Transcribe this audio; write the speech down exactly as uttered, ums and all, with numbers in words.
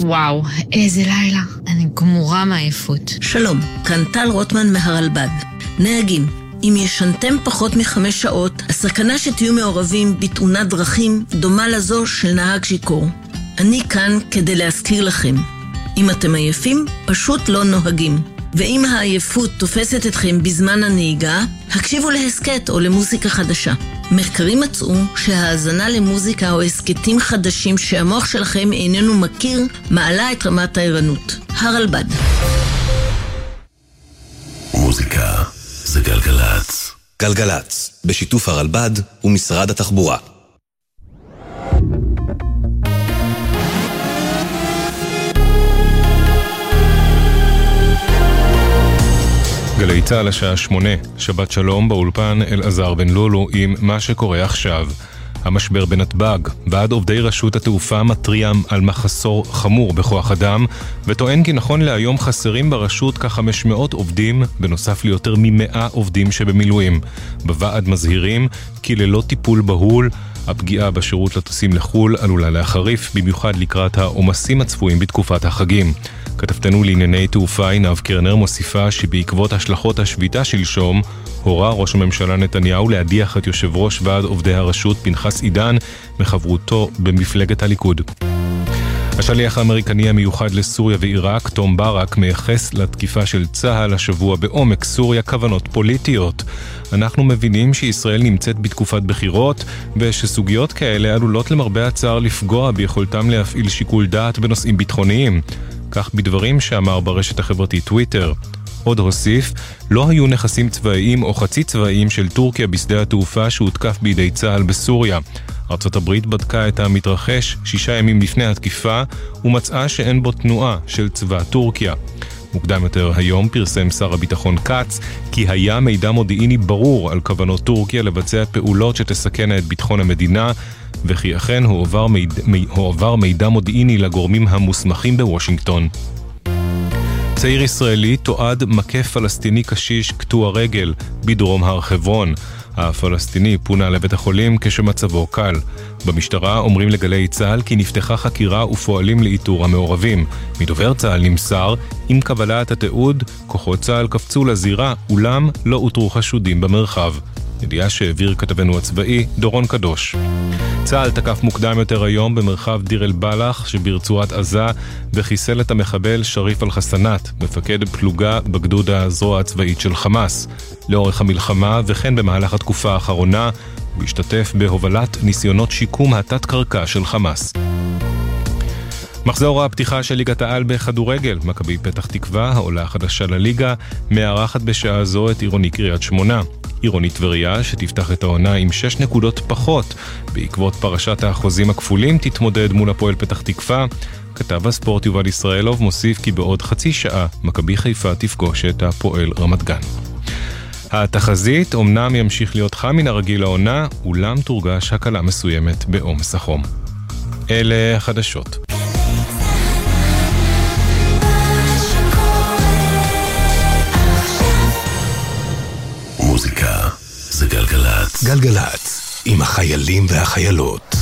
וואו, איזה לילה. אני גמורה מעייפות. שלום, כאן טל רוטמן מהרלב"ד. נהגים, אם ישנתם פחות מחמש שעות, הסכנה שתהיו מעורבים בתאונת דרכים דומה לזו של נהג שיכור. אני כאן כדי להזכיר לכם. אם אתם עייפים, פשוט לא נוהגים. ואם העייפות תופסת אתכם בזמן הנהיגה, הקשיבו להסקט או למוזיקה חדשה. מחקרים מצאו שההאזנה למוזיקה או הסקטים חדשים שהמוח שלכם איננו מכיר, מעלה את רמת הערנות. הרלב"ד. מוזיקה זה גלגלץ. גלגלץ, בשיתוף הרלב"ד ומשרד התחבורה. גלי צהל השעה שמונה, שבת שלום באולפן אלעזר בן לולו עם מה שקורה עכשיו. המשבר בנתב"ג, ועד עובדי רשות התעופה מתריע על מחסור חמור בכוח אדם, וטוען כי נכון להיום חסרים ברשות כ-חמש מאות עובדים, בנוסף ליותר מ-מאה עובדים שבמילואים. בוועד מזהירים כי ללא טיפול בהול, הפגיעה בשירות לטוסים לחול עלולה להחריף, במיוחד לקראת העומסים הצפויים בתקופת החגים. כתבתנו לענייני תעופה עינב קרנר מוסיפה שבעקבות השלכות השביתה שלשום, הורה ראש הממשלה נתניהו להדיח את יושב ראש ועד עובדי הרשות פנחס עידן מחברותו במפלגת הליכוד. השליח האמריקני המיוחד לסוריה ועיראק, תום ברק, מייחס לתקיפה של צה"ל השבוע בעומק סוריה כוונות פוליטיות. אנחנו מבינים שישראל נמצאת בתקופת בחירות, ושסוגיות כאלה עלולות למרבה הצער לפגוע ביכולתם להפעיל שיקול דעת בנושאים ביטחוניים. כך בדברים שאמר ברשת החברתית טוויטר. עוד הוסיף, לא היו נכסים צבאיים או חצי צבאיים של טורקיה בשדה התעופה שהותקף בידי צה"ל בסוריה. ארצות הברית בדקה את המתרחש שישה ימים לפני התקיפה ומצאה שאין בו תנועה של צבא טורקיה. מוקדם יותר היום פרסם שר הביטחון קץ כי היה מידע מודיעיני ברור על כוונות טורקיה לבצע פעולות שתסכנה את ביטחון המדינה, וכי אכן הועבר מידע, הועבר מידע מודיעיני לגורמים המוסמכים בוושינגטון. צעיר ישראלי תועד מכה פלסטיני קשיש קטוע רגל בדרום הר חברון. הפלסטיני פונה לבית החולים כשמצבו קל. במשטרה אומרים לגלי צה"ל כי נפתחה חקירה ופועלים לאיתור המעורבים. מדובר צה"ל נמסר, עם קבלת התיעוד, כוחות צה"ל קפצו לזירה, אולם לא אותרו חשודים במרחב. ידיעה שהעביר כתבנו הצבאי דורון קדוש. צה"ל תקף מוקדם יותר היום במרחב דיר אל בלח שברצועת עזה וחיסל את המחבל שריף אל-חסנת, מפקד פלוגה בגדוד הזרוע הצבאית של חמאס. לאורך המלחמה וכן במהלך התקופה האחרונה הוא השתתף בהובלת ניסיונות שיקום התת-קרקע של חמאס. מחזור הפתיחה של ליגת העל בכדורגל, מכבי פתח תקווה, העולה החדשה לליגה, מארחת בשעה זו את עירוני קריית שמונה. עירוני טבריה, שתפתח את העונה עם שש נקודות פחות, בעקבות פרשת האחוזים הכפולים, תתמודד מול הפועל פתח תקווה. כתב הספורט יובל ישראלוב מוסיף כי בעוד חצי שעה מכבי חיפה תפגוש את הפועל רמת גן. התחזית אומנם ימשיך להיות חם מן הרגיל לעונה, אולם תורגש הקלה מסוימת בעומס החום. אלה החדשות. מוזיקה זה גלגלץ. גלגלץ, עם החיילים והחיילות.